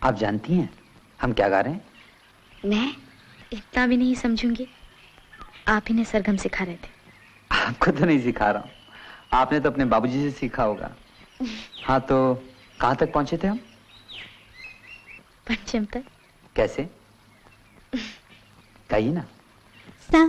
आप जानती हैं हम क्या गा रहे हैं? मैं इतना भी नहीं समझूंगी। आप ही ने सरगम सिखा रहे थे। आपको तो नहीं सिखा रहा हूँ, आपने तो अपने बाबूजी से सीखा होगा। हाँ तो कहाँ तक पहुंचे थे हम? पंचम तक। कैसे? कहिए ना।